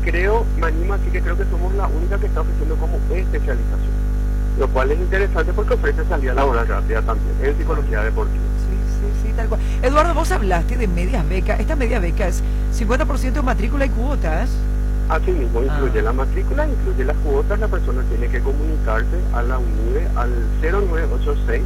creo, me animo así que creo que somos la única que está ofreciendo como especialización, lo cual es interesante porque ofrece salida laboral rápida también en psicología deportiva. Sí, tal cual. Eduardo, vos hablaste de medias becas. Esta media beca es 50% matrícula y cuotas. Así mismo, incluye la matrícula, incluye las cuotas. La persona tiene que comunicarse a la UNIBE al 0986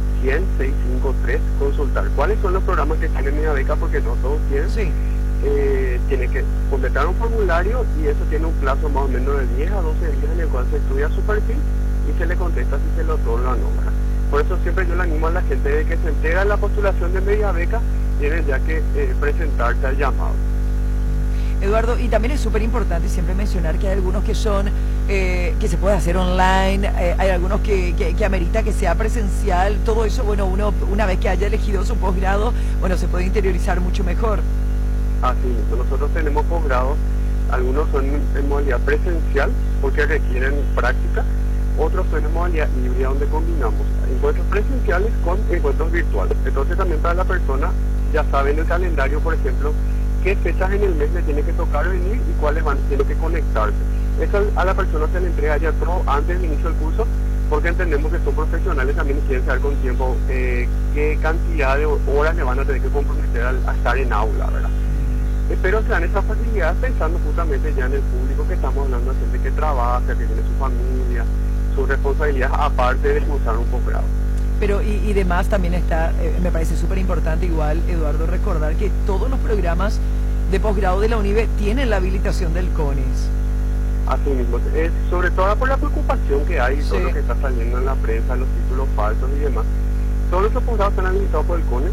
10653, consultar cuáles son los programas que tienen media beca, porque no todos tienen. Sí. Tiene que completar un formulario y eso tiene un plazo más o menos de 10 a 12 días en el cual se estudia su perfil y se le contesta si se lo otorga o no, ¿verdad? Por eso siempre yo le animo a la gente de que se entera la postulación de media beca, tiene ya que presentarse al llamado. Eduardo, y también es súper importante siempre mencionar que hay algunos que son, que se puede hacer online, hay algunos que amerita que sea presencial, todo eso, bueno, uno una vez que haya elegido su posgrado, bueno, se puede interiorizar mucho mejor. Así mismo, nosotros tenemos posgrados, algunos son en modalidad presencial porque requieren práctica, otros son en modalidad híbrida donde combinamos encuentros presenciales con encuentros virtuales. Entonces también para la persona ya sabe en el calendario, por ejemplo, qué fechas en el mes le tiene que tocar venir y cuáles tiene que conectarse. Eso a la persona se le entrega ya todo antes del inicio del curso, porque entendemos que son profesionales también y quieren saber con tiempo qué cantidad de horas le van a tener que comprometer a estar en aula, ¿verdad? Pero se dan esas facilidades pensando justamente ya en el público que estamos hablando, de gente que trabaja, que tiene su familia, sus responsabilidades, aparte de cursar un posgrado. Pero y demás también está, me parece súper importante igual, Eduardo, recordar que todos los programas de posgrado de la UNIBE tienen la habilitación del CONES. Así mismo, sobre todo por la preocupación que hay, todo lo que está saliendo en la prensa, los títulos falsos y demás. Todos nuestros posgrados están habilitados por el CONES.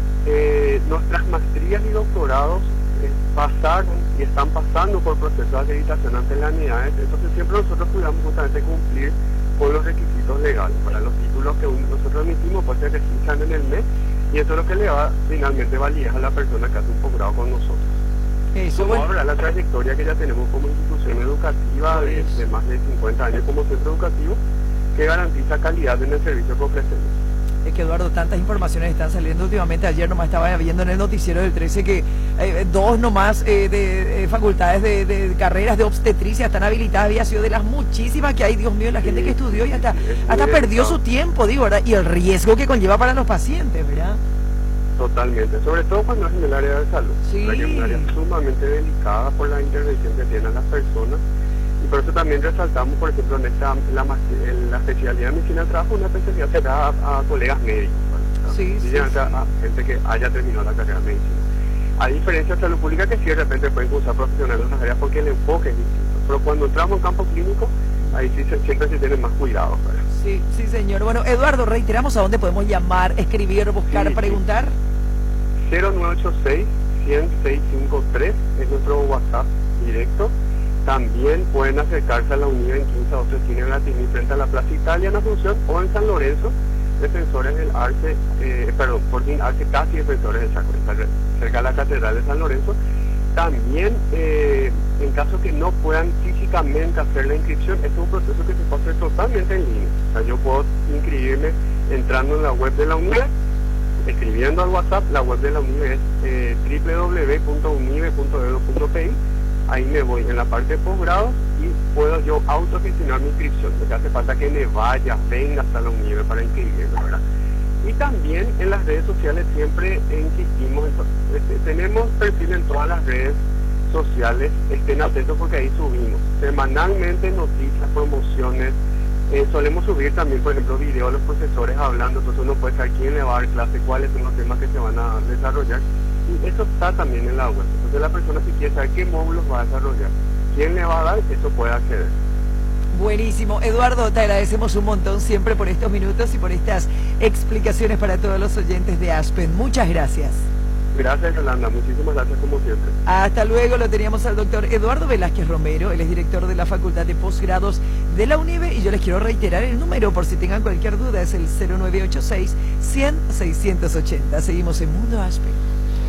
Nuestras maestrías y doctorados pasaron y están pasando por procesos de acreditación ante las unidades, entonces siempre nosotros cuidamos justamente cumplir con los requisitos legales. Para los títulos que nosotros emitimos pues se registran en el mes y eso es lo que le da finalmente validez a la persona que hace un posgrado con nosotros. Eso, como habla la trayectoria que ya tenemos como institución educativa de más de 50 años como centro educativo que garantiza calidad en el servicio que ofrecemos. Es que, Eduardo, tantas informaciones están saliendo últimamente. Ayer nomás estaba viendo en el noticiero del 13 que dos nomás de facultades de carreras de obstetricia están habilitadas. Había sido de las muchísimas que hay, Dios mío, la gente que estudió y hasta perdió su tiempo, digo, ¿verdad? Y el riesgo que conlleva para los pacientes, ¿verdad? Totalmente, sobre todo cuando es en el área de salud. Sí. Que es un área sumamente delicada por la intervención que tienen las personas. Y por eso también resaltamos, por ejemplo, en la especialidad de medicina del trabajo, una especialidad que da a colegas médicos, ¿no? Sí. A gente que haya terminado la carrera de medicina. A diferencia de salud pública, que sí de repente pueden cursar profesionales en otras áreas porque el enfoque es distinto. Pero cuando entramos en campo clínico, ahí sí siempre se tienen más cuidado, ¿verdad? Sí, señor. Bueno, Eduardo, reiteramos a dónde podemos llamar, escribir, buscar, preguntar. 0986 10653 es nuestro WhatsApp directo. También pueden acercarse a la UNIBE en 15 a 12 esquinas en la Tini frente a la Plaza Italia en Asunción o en San Lorenzo, Defensores del Arce, Fortín Arce, casi Defensores del Chaco, cerca de la Catedral de San Lorenzo. También, en caso que no puedan físicamente hacer la inscripción, este es un proceso que se puede hacer totalmente en línea. O sea, yo puedo inscribirme entrando en la web de la UNIBE, escribiendo al WhatsApp. La web de la UNIBE es www.unibe.edu.pi. Ahí me voy en la parte de posgrado y puedo yo autogestionar mi inscripción, porque hace falta que me vaya, venga hasta la UNIBE para inscribirme, ¿verdad? Y también en las redes sociales siempre insistimos, tenemos perfil en todas las redes sociales, estén atentos porque ahí subimos semanalmente noticias, promociones, solemos subir también, por ejemplo, videos de los profesores hablando, entonces uno puede saber quién le va a dar clase, cuáles son los temas que se van a desarrollar. Y eso está también en la web. Entonces la persona, si quiere saber qué módulos va a desarrollar, quién le va a dar, eso puede acceder. Buenísimo. Eduardo, te agradecemos un montón siempre por estos minutos y por estas explicaciones para todos los oyentes de Aspen. Muchas gracias. Gracias, Yolanda. Muchísimas gracias como siempre. Hasta luego. Lo teníamos al doctor Eduardo Velázquez Romero. Él es director de la Facultad de Posgrados de la UNIBE y yo les quiero reiterar el número por si tengan cualquier duda. Es el 0986 100 680. Seguimos en Mundo Aspen.